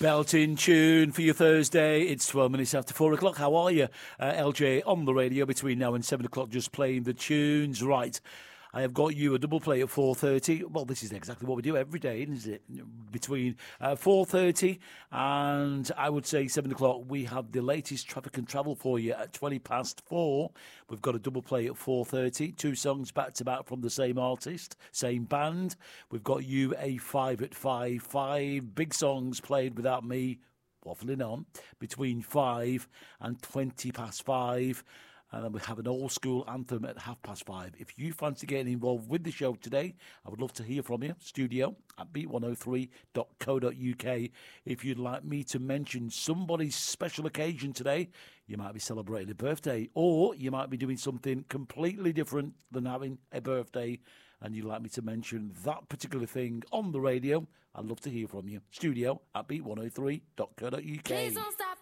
Belting tune for your Thursday. It's 12 minutes after 4 o'clock. How are you? LJ on the radio between now and 7 o'clock, just playing the tunes. Right. I have got you a double play at 4:30. Well, this is exactly what we do every day, isn't it? Between 4:30 and I would say 7 o'clock, we have the latest traffic and travel for you at 20 past 4. We've got a double play at 4:30. 2 songs back to back from the same artist, same band. We've got you a 5 at 5. 5 big songs played without me waffling on between 5 and 20 past 5. And then we have an old school anthem at 5:30. If you fancy getting involved with the show today, I would love to hear from you. Studio at beat103.co.uk. If you'd like me to mention somebody's special occasion today, you might be celebrating a birthday, or you might be doing something completely different than having a birthday, and you'd like me to mention that particular thing on the radio, I'd love to hear from you. Studio at beat103.co.uk. Please don't stop.